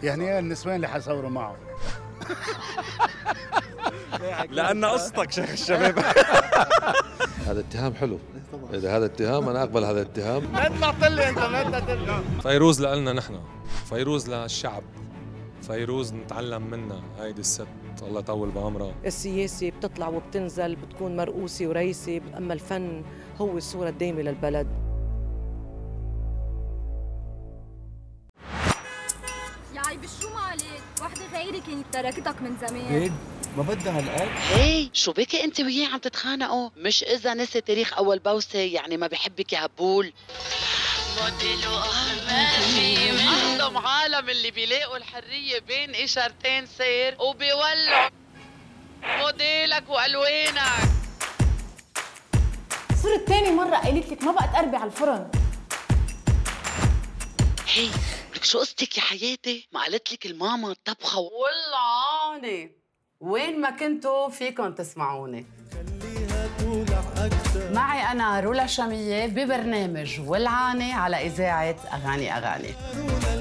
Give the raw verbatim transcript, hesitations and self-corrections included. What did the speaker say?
يعني ايه النسوان اللي حصوروا معه؟ لأن قصتك شيخ الشباب. هذا اتهام حلو. إذا هذا اتهام أنا أقبل هذا الاتهام. ما تطلع طلي أنت، ما تطلع. فيروز لنا نحن، فيروز للشعب، فيروز نتعلم منها. هيدي الست الله يطول بعمرها. السياسة بتطلع وبتنزل، بتكون مرؤوسة ورئيسة، أما الفن هو الصورة الدايمة للبلد. يا عيب شو ما عليك، وحدة غيري كانت تركتك من زمان. بيد ما بدها هالقد؟ هي شو بكي انت وياه عم تتخانقوا؟ مش اذا نسي تاريخ اول بوسه يعني ما بحبك يا هبول. موديل وأهمامي عندهم عالم اللي بيلاقوا الحرية بين إشارتين سير وبيولعوا موديلك وألوانك. صرت تاني مرة قالت لك ما بقى تقربي على الفرن. هي لك شو قصتك يا حياتي؟ ما قالت لك الماما الطبخة والله وين ما كنتوا فيكن تسمعوني. معي أنا رولا شامية ببرنامج ولعانة على إذاعة أغاني أغاني.